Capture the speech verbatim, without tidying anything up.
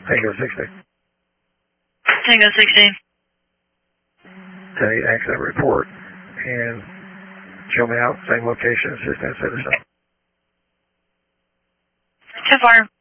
Tango sixteen. Tango sixteen. Okay, accident report. And show me out, same location, assistant citizen. ten four.